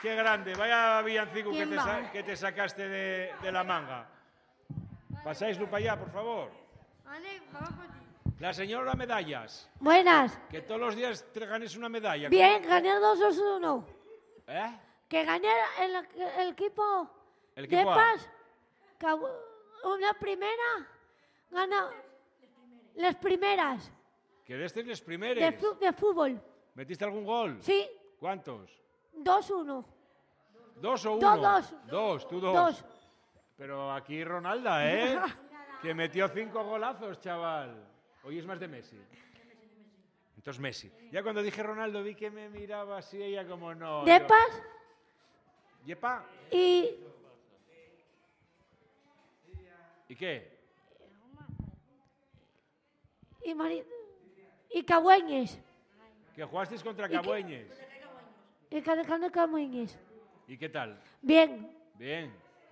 Qué grande. Vaya villancico que te sacaste de la manga. Pasáislo para allá, por favor. Vale, vamos por ti. La señora Medallas. Buenas. Que todos los días te ganes una medalla. Bien, gané 2-1. ¿Eh? Que gané el equipo El de equipo A. Paz. Una primera gana las primeras Que destes les primeres. de fútbol. ¿Metiste algún gol? Sí, ¿Cuántos? 2-1. ¿Dos o uno? Dos. Dos, tú dos. Dos. Pero aquí Ronalda, ¿eh? Que metió 5 golazos, chaval. Hoy es más de Messi. Entonces Messi. Ya cuando dije Ronaldo vi que me miraba así, ella como no. De Paz ¿Yepa? y ¿Y qué? y Cagüeñes. Que jugasteis contra Cabueñes. Y Cagüeñes. ¿Y qué tal? Bien. Bien.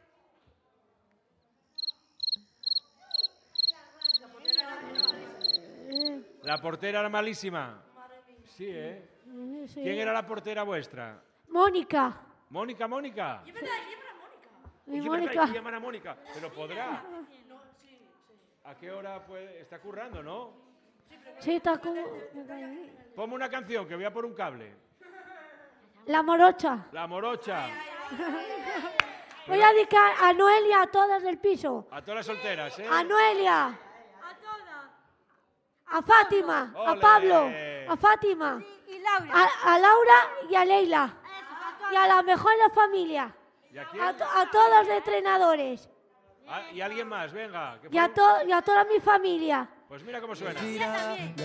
La portera era malísima. Sí, ¿eh? Sí. ¿Quién era la portera vuestra? Mónica. Mónica, Mónica. Y Oye, ¿verdad? Hay Mónica. que llamar a Mónica. Pero podrá. ¿A qué hora puede? Está currando, ¿no? Sí, está como... Ponme una canción que voy a por un cable. La morocha. La morocha. Voy a dedicar a Noelia, a todas del piso. A todas las solteras, ¿eh? A Noelia. A todas. A Fátima. A Ole. Pablo. A Fátima. Y Laura. A Laura y a Leila. Y a la mejor de la familia. ¿Y a quién? A todos los entrenadores. Ah, y alguien más, venga. Que Y a toda mi familia. Pues mira cómo suena.